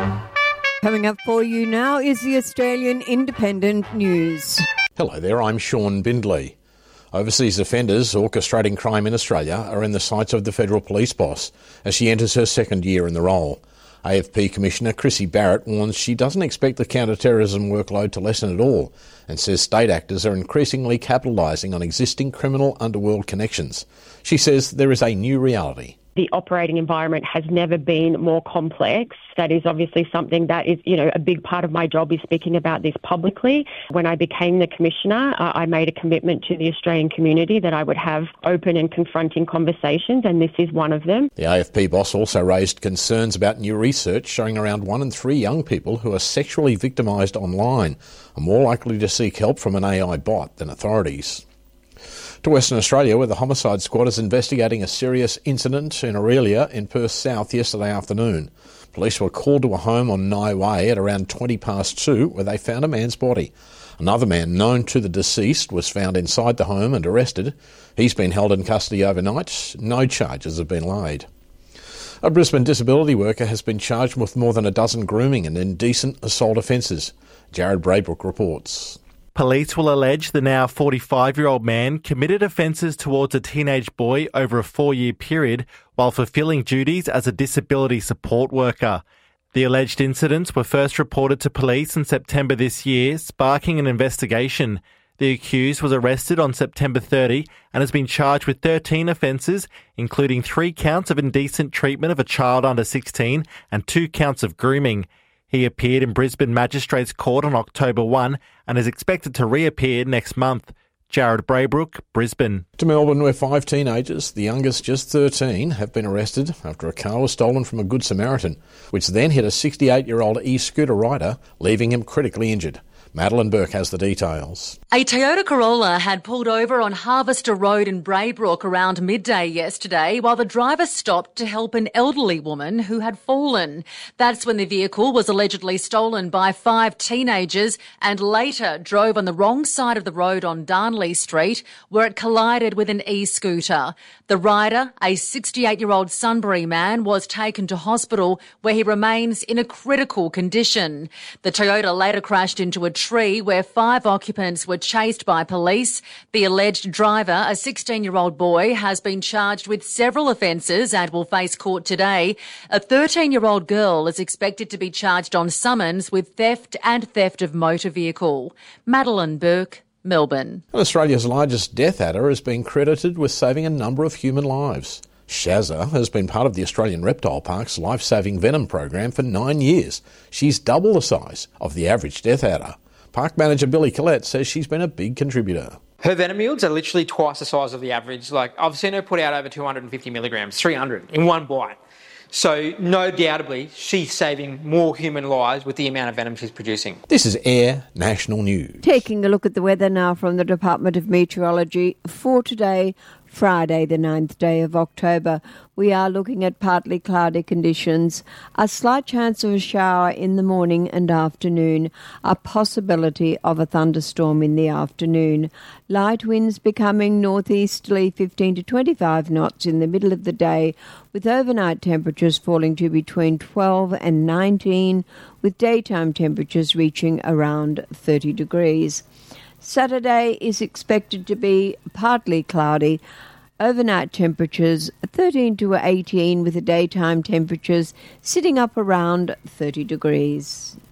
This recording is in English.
Coming up for you now is the Australian Independent News. Hello there, I'm Sean Bindley. Overseas offenders orchestrating crime in Australia are in the sights of the federal police boss as she enters her second year in the role. AFP Commissioner Chrissy Barrett warns she doesn't expect the counter-terrorism workload to lessen at all and says state actors are increasingly capitalising on existing criminal underworld connections. She says there is a new reality. The operating environment has never been more complex. That is obviously something that is, a big part of my job is speaking about this publicly. When I became the Commissioner, I made a commitment to the Australian community that I would have open and confronting conversations, and this is one of them. The AFP boss also raised concerns about new research showing around 1 in 3 young people who are sexually victimised online are more likely to seek help from an AI bot than authorities. To Western Australia, where the Homicide Squad is investigating a serious incident in Aurelia in Perth South yesterday afternoon. Police were called to a home on Nye Way at around 2:20 where they found a man's body. Another man known to the deceased was found inside the home and arrested. He's been held in custody overnight. No charges have been laid. A Brisbane disability worker has been charged with more than a dozen grooming and indecent assault offences. Jared Braybrook reports. Police will allege the now 45-year-old man committed offences towards a teenage boy over a 4-year period while fulfilling duties as a disability support worker. The alleged incidents were first reported to police in September this year, sparking an investigation. The accused was arrested on September 30 and has been charged with 13 offences, including 3 counts of indecent treatment of a child under 16 and 2 counts of grooming. He appeared in Brisbane Magistrates Court on October 1 and is expected to reappear next month. Jared Braybrook, Brisbane. To Melbourne, where 5 teenagers, the youngest just 13, have been arrested after a car was stolen from a Good Samaritan, which then hit a 68-year-old e-scooter rider, leaving him critically injured. Madeline Burke has the details. A Toyota Corolla had pulled over on Harvester Road in Braybrook around midday yesterday while the driver stopped to help an elderly woman who had fallen. That's when the vehicle was allegedly stolen by 5 teenagers and later drove on the wrong side of the road on Darnley Street where it collided with an e-scooter. The rider, a 68-year-old Sunbury man, was taken to hospital where he remains in a critical condition. The Toyota later crashed into a tree where 5 occupants were chased by police. The alleged driver, a 16-year-old boy, has been charged with several offences and will face court today. A 13-year-old girl is expected to be charged on summons with theft and theft of motor vehicle. Madeline Burke, Melbourne. And Australia's largest death adder has been credited with saving a number of human lives. Shazza has been part of the Australian Reptile Park's life-saving venom program for 9 years. She's double the size of the average death adder. Park manager Billy Collette says she's been a big contributor. Her venom yields are literally twice the size of the average. I've seen her put out over 250 milligrams, 300 in one bite. So, no doubtably, she's saving more human lives with the amount of venom she's producing. This is Air National News. Taking a look at the weather now from the Department of Meteorology for today, Friday, the 9th day of October. We are looking at partly cloudy conditions, a slight chance of a shower in the morning and afternoon, a possibility of a thunderstorm in the afternoon. Light winds becoming northeasterly 15 to 25 knots in the middle of the day, with overnight temperatures falling to between 12 and 19, with daytime temperatures reaching around 30 degrees. Saturday is expected to be partly cloudy. Overnight temperatures 13 to 18 with the daytime temperatures sitting up around 30 degrees.